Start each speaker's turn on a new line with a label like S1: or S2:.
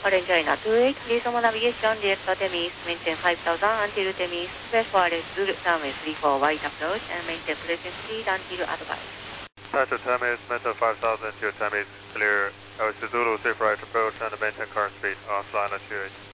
S1: Orange China 28, reasonable navigation, direct Temis, maintain 5000 until Temis, press forward to runway 34, wide approach, and maintain present speed until advised.
S2: Patrick Temis, maintain 5000 to Temis, clear. Zulu, safe right approach and maintain current speed, offline at 28.